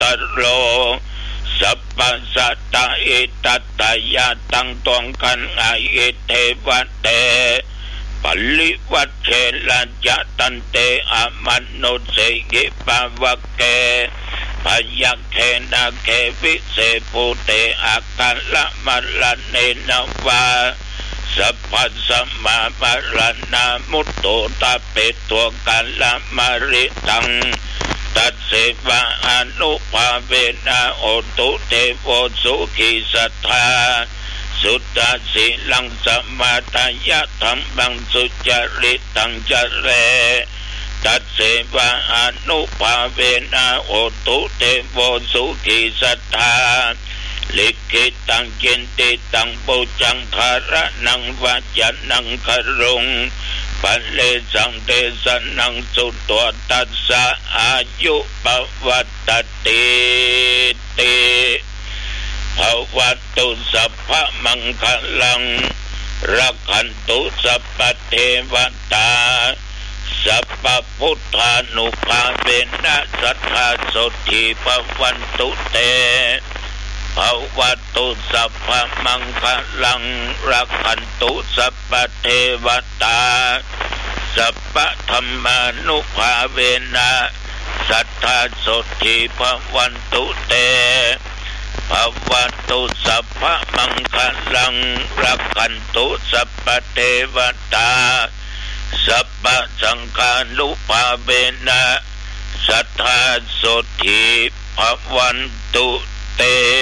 โลสัพพสัตตะเอตัตตยาตังตวงกันอาเอเทวะเตปลิวัชเชลัญญตันเตอมนุเสกิปวะเกพยัคเขนะเขวิเศปุเตอากัลละมะละเนนวาสัพพสัมมาปะระนามุตโตตาเปตัวกัลละมะริตังตัสเสวะอนุภาเวนะโอตุเทโวสุขิสัทธาสุตตสิลังสัมมาทายะธัมมังสุจริตังจเรตัสเสวะอนุภาเวนะโอตุเทโวสุขิสัทธาลิขิตังเจนติตังปุจังคาระนังวัจจนังครุงปัลเลสังเตสนังสุตตตัสสะอายุปวัตติติภวัตุสัพพมังคลังรักขันตุสัพพเทวตาสัพพพุทธานุภาเวนะสัทธาโสทิภวันตุเตภวัตุสัพพมังคลังรักขันตุสัพพเทวตาสัพพธัมมานุภาเวนะสัทธาโสทิภวันตุเตภวัตุสัพพมังคลังรักขันตุสัพพเทวตาสัพพสังฆานุภาเวนะสัทธาโสทิภวันตุเต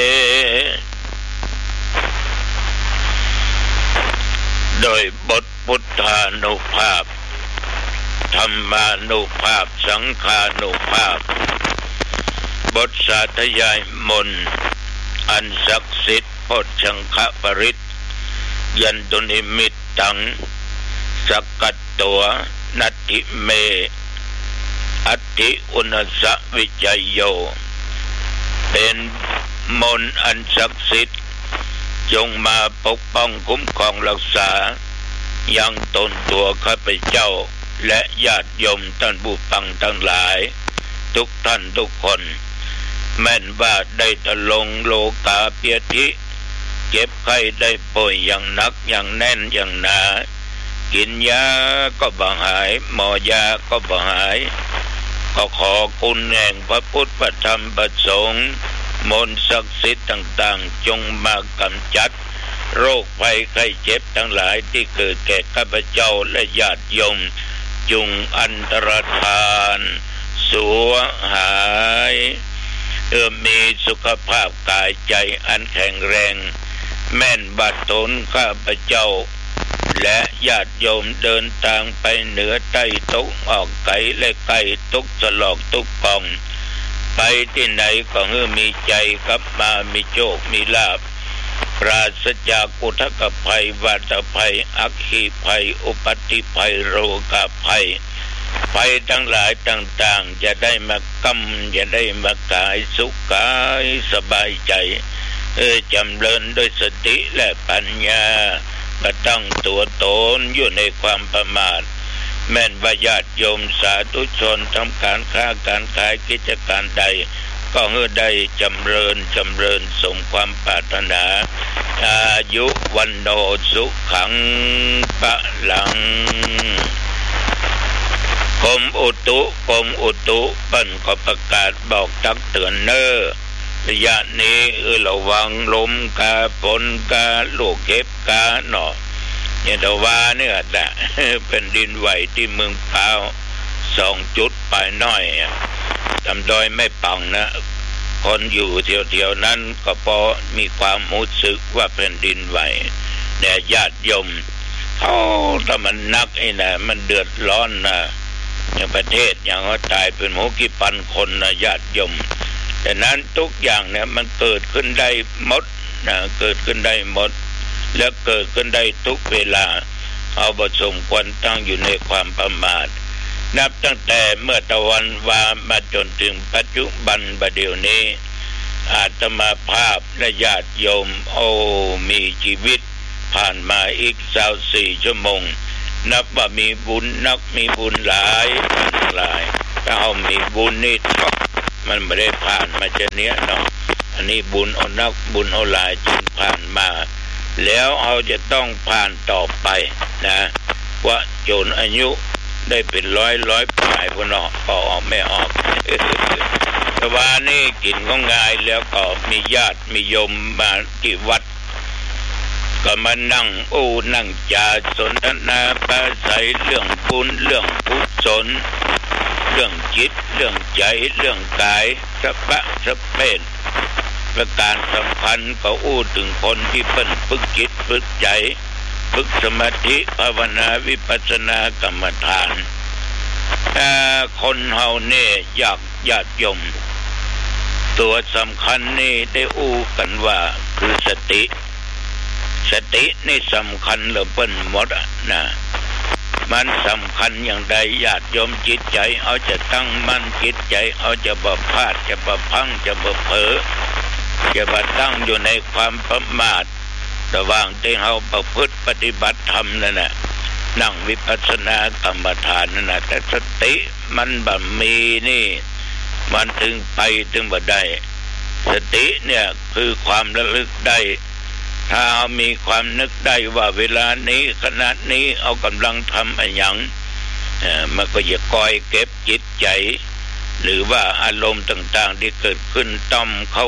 โดยบทพุทธานุภาพธรรมานุภาพสังฆานุภาพบทสาธยายมนต์อันศักดิ์สิทธิ์โพชฌังคปริตยันตุนิมิตตังสักกัตตัวนัตถิเมอัตถิอุณสวิจัยโยเป็นมนต์อันศักดิ์สิทธิ์จงมาปกป้องคุ้มครองรักษายังตนตัวข้าพเจ้าและญาติโยมท่านผู้ฟังทั้งหลายทุกท่านทุกคนแม้นว่าได้ตะลงโลกาเปียธิเจ็บไข้ได้ป่วยอย่างหนักอย่างแน่นอย่างหนากินยาก็บ่หายหมอยาก็บ่หายก็ขอคุณแห่งพระพุทธพระธรรมพระสงฆ์มนต์ศักดิ์สิทธิ์ต่างๆจงมากำจัดโรคภัยไข้เจ็บทั้งหลายที่เกิดแก่ข้าพเจ้าและญาติโยมจงอันตรธานสัวหายมีสุขภาพกายใจอันแข็งแรงแม่นบัดตนข้าพเจ้าและญาติโยมเดินทางไปเหนือใต้ตกออกไกลและไกลทุกสลอกทุกปองไปที่ไหนก็ให้มีใจกลับมามีโชคมีลาภปราศจากอุทกภัยวาตภัยอัคคีภัยอุปัฏฐิภัยโรคภัยภัยทั้งหลายต่างๆจะได้มากำจะได้มากายสุขกายสบายใจจำเริญด้วยสติและปัญญาก็ตั้งตัวตนอยู่ในความประมาทแม้นว่าญาติโยมสาธุชนทำการค้าการขายกิจการใดก็ให้ได้จำเริญสมความปรารถนาอายุวันโนสุขังปะลังกรมอุตุปั้นก็ประกาศบอกตักเตือนระยะนี้ระวังลมกาฝนกาลูกเห็บกาหนอเนี่ยแต่ว่าเนี่ยแต่เป็นดินไหวที่เมืองพาว2 จุดไปหน่อยจำดอยไม่ปังนะคนอยู่เที่ยวนั้นก็พอมีความรู้สึกว่าแผ่นดินไหวเนี่ยญาติโยมเขาถ้ามันนักไอ้น่ะมันเดือดร้อนนะอย่างประเทศอย่างว่าตายเป็นหกี่พันคนนะญาติโยมแต่นั้นทุกอย่างเนี่ยมันเกิดขึ้นได้หมดนะเกิดขึ้นได้หมดและเกิดขึ้นได้ทุกเวลาเอาบ่สมควรตั้งอยู่ในความประมาทนับตั้งแต่เมื่อตะวันวามาจนถึงปัจจุบันบัดเดี๋ยวนี้อาตมาภาพและญาติโยมมีชีวิตผ่านมาอีก24 ชั่วโมงนับว่ามีบุญนักมีบุญหลายถ้าเรามีบุญนี่มันไม่ได้ผ่านมาจะเนี้ยเนาะอันนี้บุญเอานักบุญเอาหลายจึงผ่านมาแล้วเอาจะต้องผ่านต่อไปนะว่าจนอายุได้เป็นร้อยปลายพนอก็ออกไม่ออกแต่ว่านี่กินก็ง่ายแล้วก็มีญาติมีโยมมาที่วัดก็มานั่งนั่งจาสนทนาปราศัยเรื่องบุญเรื่องกุศลเรื่องจิตเรื่องใจเรื่องกายสะปะสะเพศประการสำคัญก็ถึงคนที่เพิ่นฝึกจิตฝึกใจฝึกสมาธิภาวนาวิปัสสนากรรมฐานคนเฮาเนี่ยอยากญาติโยมตัวสำคัญนี่ได้กันว่าคือสตินี่สำคัญเหลือเปิ้นหมดนะมันสำคัญอย่างใดญาติโยมจิตใจเอาจะตั้งมั่นจิตใจเอาจะบ่พลาดจะบ่พังจะบ่เผลอจะบ่ตั้งอยู่ในความประมาทระหว่างที่เฮาประพฤติปฏิบัติธรรมนั่นน่ะนั่งวิปัสสนากรรมฐานนั่นน่ะแต่สติมันบ่มีนี่มันถึงไปถึงบ่ได้สติเนี่ยคือความระลึกได้ถ้ามีความนึกได้ว่าเวลานี้ขณะนี้เอากำลังทำอะไรอย่างมันก็จะคอยเก็บจิตใจหรือว่าอารมณ์ต่างๆที่เกิดขึ้นต้อมเข้า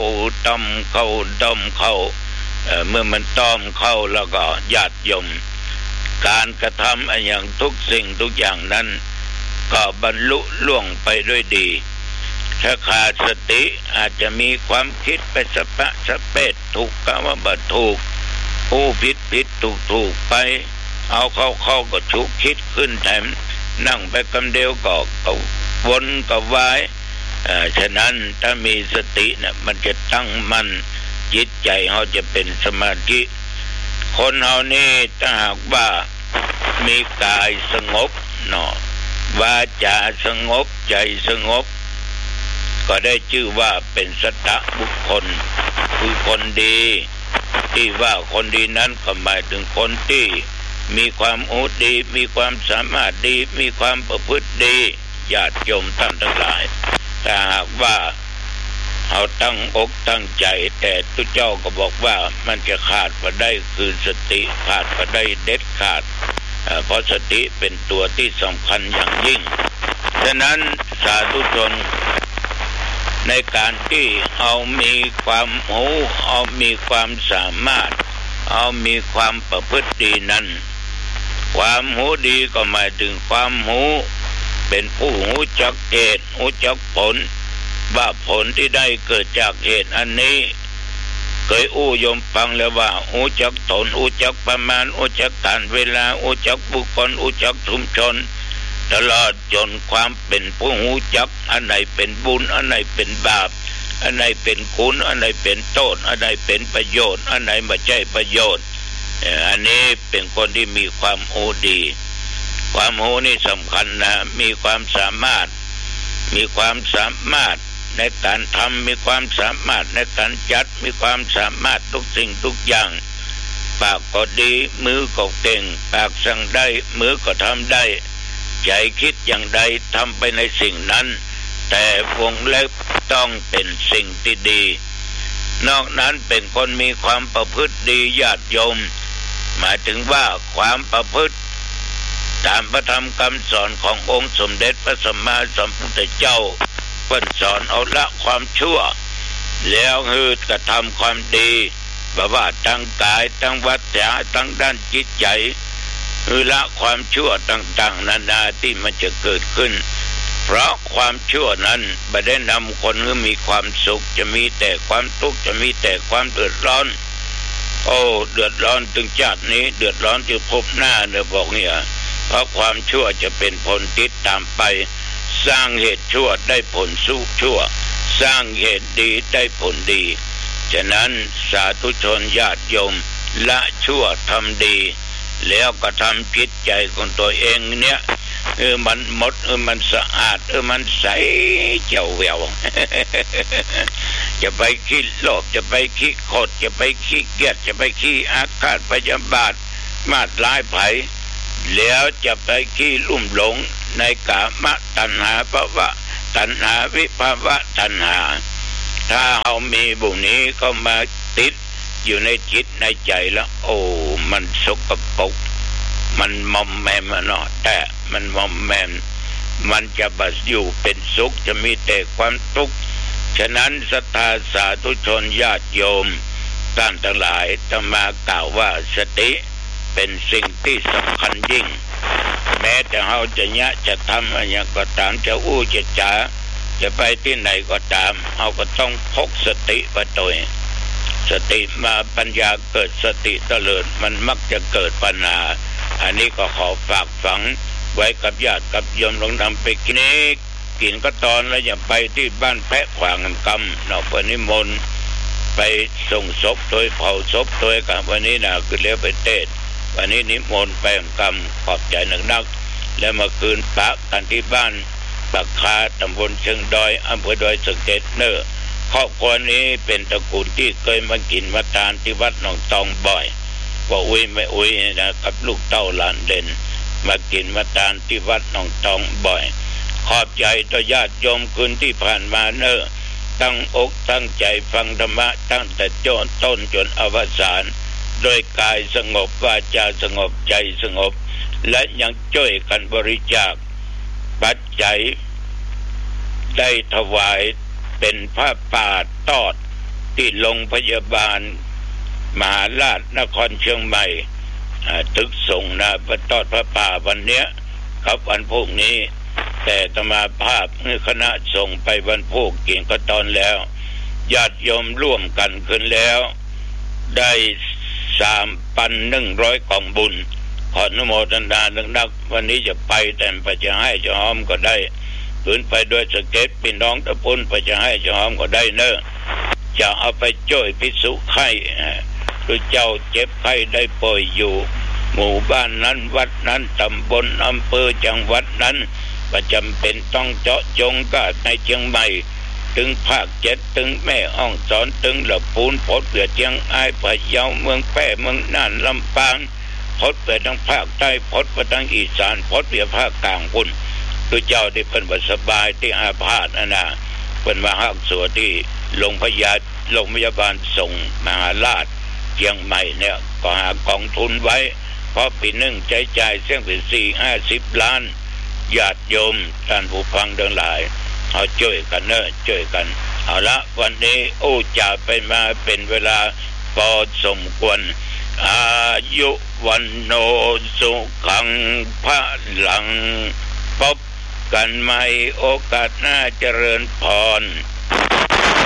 เมื่อมันต้อมเข้าแล้วก็ญาติโยมการกระทำอะไรอย่างทุกสิ่งทุกอย่างนั้นก็บรรลุล่วงไปด้วยดีถ้าขาดสติอาจจะมีความคิดไปสะปะสะเปดถูกกะว่าบ่ถูกผิดถูกไปเอาเข้าก็ฉุกคิดขึ้นแถมนั่งไปกำเดียวก็วนก็วายฉะนั้นถ้ามีสติเนี่ยมันจะตั้งมั่นจิตใจเขาจะเป็นสมาธิคนเฮานี่ถ้าหากว่ามีกายสงบเนาะวาจาสงบใจสงบก็ได้ชื่อว่าเป็นสัตตบุคคลคือคนดีที่ว่าคนดีนั้นก็หมายถึงคนที่มีความดีมีความสามารถดีมีความประพฤติดีญาติโยมท่านทั้งหลายถ้าหากว่าเอาตั้งอกตั้งใจแต่ทุกเจ้าก็บอกว่ามันจะขาดไปได้คือสติขาดไปได้เด็ดขาดเพราะสติเป็นตัวที่สำคัญอย่างยิ่งฉะนั้นสาธุชนในการที่เอามีความรู้เอามีความสามารถเอามีความประพฤติดีนั้นความรู้ดีก็หมายถึงความรู้เป็นผู้รู้จักเหตุรู้จักผลว่าผลที่ได้เกิดจากเหตุอันนี้เคยโยมฟังแล้วว่ารู้จักตนรู้จักประมาณรู้จักการเวลารู้จักบุคคลรู้จักชุมชนตลอดจนความเป็นผู้รู้จักอันไหนเป็นบุญอันไหนเป็นบาปอันไหนเป็นคุณอันไหนเป็นโทษอันไหนเป็นประโยชน์อันไหนไม่ใช่ประโยชน์อันนี้เป็นคนที่มีความดีความนี่สำคัญนะมีความสามารถในการทำมีความสามารถในการจัดมีความสามารถทุกสิ่งทุกอย่างปากก็ดีมือก็เก่งปากสั่งได้มือก็ทำได้ใจคิดอย่างใดทำไปในสิ่งนั้นแต่วงเล็บต้องเป็นสิ่งที่ดีนอกนั้นเป็นคนมีความประพฤติดีญาติโยมหมายถึงว่าความประพฤติตามพระธรรมคำสอนขององค์สมเด็จพระสัมมาสัมพุทธเจ้าเพิ่นสอนเอาละความชั่วแล้วกระทำความดีบ่ว่าทั้งกายทั้งวาจาทั้งด้านจิตใจละความชั่วต่างๆนานาที่มันจะเกิดขึ้นเพราะความชั่วนั้นไม่ได้นำคนให้มีความสุขจะมีแต่ความทุกข์จะมีแต่ความเดือดร้อนเดือดร้อนถึงชาตินี้เดือดร้อนถึงภพหน้าเนี่ยบอกเนี่ยเพราะความชั่วจะเป็นผลติดตามไปสร้างเหตุชั่วได้ผลชั่วสร้างเหตุดีได้ผลดีฉะนั้นสาธุชนญาติโยมละชั่วทำดีแล้วก็ทำจิตใจของตัวเองเนี่ยมันหมดมันสะอาดมันใสเจ้าแวว จะไปขี้โลภจะไปขี้โกรธจะไปขี้เกลียดจะไปขี้อาฆาตพยาบาทมาดร้ายไผแล้วจะไปขี้ลุ่มหลงในกามตัณหาภวะตัณหาวิภาวะตัณหาถ้าเรามีบุญนี้ก็มาติดอยู่ในจิตในใจแล้วโอ้มันสกปรกมันมอมแมมเนาะแต่มันมอมแมมมันจะบัดอยู่เป็นสุขจะมีแต่ความทุกข์ฉะนั้นศรัทธาสาธุชนญาติโยมท่านทั้งหลายจะมากล่าวว่าสติเป็นสิ่งที่สำคัญยิ่งแม้แต่เราจะทำอะไรก็ตามจะอู้จะจ๋าจะไปที่ไหนก็ตามเราก็ต้องพกสติไปตัวสติมาปัญญาเกิดสติเตลิดมันมักจะเกิดปัญหาอันนี้ก็ขอฝากฝังไว้กับญาติกับโยมลองนำไปกินก็ตอนแล้วอย่าไปที่บ้านแพะขวางกำเนาะวันนี้มนไปส่งศพโดยเผาศพโดยกับวันนี้นะคือเลี้ยวไปเทศวันนี้นิมนต์ไปกำขอบใจนักแล้วมาคืนพระกันที่บ้านปากคาตำบลเชิงดอยอำเภอดอยสะเก็ดเนอครอบครัวนี้เป็นตระกูลที่เคยมากินมาทานที่วัดหนองตองบ่อยว่าอุ้ยไม่อุ้ยนะกับลูกเต้าหลานเด่นมากินมาทานที่วัดหนองตองบ่อยขอบใจต่อญาติโยมคืนที่ผ่านมาเนอตั้งอกตั้งใจฟังธรรมะตั้งแต่ต้นจนอวสานโดยกายสงบวาจาสงบใจสงบและยังช่วยกันบริจาคปัจจัยได้ถวายเป็นผ้าป่าตอดที่โรงพยาบาลมหาราชนครเชียงใหม่ตึกส่งนะพระตอดพระป่าวันเนี้ยครับวันพรุ่งนี้แต่อาตมาภาพเมื่อคณะส่งไปวันพรุ่งกินก็ตอนแล้วญาติโยมร่วมกันขึ้นแล้วได้3,100 กล่องบุญขออนุโมทนานักวันนี้จะไปแต่ไปจะให้จะหอมก็ได้ขืนไปด้วยสเก็ตพี่น้องตะปุ้นไปจะให้จะหอมก็ได้เนอะจะเอาไปช่วยพิสุไข้คือเจ้าเจ็บไข้ได้ป่วยอยู่หมู่บ้านนั้นวัดนั้นตำบลอำเภอจังหวัดนั้นประจำเป็นต้องเจาะจงก็ในเชียงใหม่ถึงภาค7ถึงแม่ฮ่องสอนถึงลำพูนพดเปลือกเชียงรายพะเยาเมืองแพร่เมืองน่านลำปางพดไปทั้งภาคใต้พดไปทั้งอีสานพดไปภาคกลางพุ่นคือเจ้าได้เพิ่นบ่สบายที่อาพาธนะเพิ่นมาฮักสัวที่โรงพยาบาลส่งมหาราชเชียงใหม่เนี่ยก็หากองทุนไว้เพราะปีนึงใช้จ่ายเสียงเป็น4-50 ล้านญาติโยมท่านผู้ฟังทั้งหลายเอาช่วยกันเนอะช่วยกันเอาละวันนี้จะไปมาเป็นเวลาพอสมควรอายุวันโนสุขังพระหลังพบกันใหม่โอกาสหน้าเจริญพร